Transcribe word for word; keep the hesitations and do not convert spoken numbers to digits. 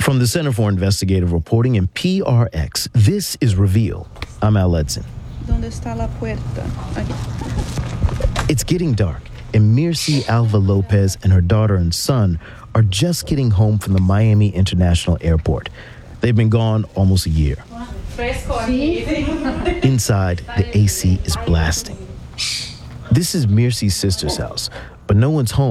From the Center for Investigative Reporting and P R X, this is Reveal. I'm Al Edson. ¿Dónde está la puerta? Aquí. It's getting dark, and Mircy Alva Lopez and her daughter and son are just getting home from the Miami International Airport. They've been gone almost a year. Inside, the A C is blasting. This is Mircy's sister's house, but no one's home.